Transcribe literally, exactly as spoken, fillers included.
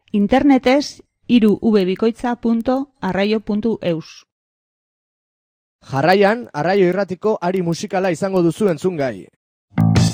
Internetez hiru v bikoitza puntu arraio puntu eus. Jarraian, Arraio Irratiko ari musikala izango duzu entzungai.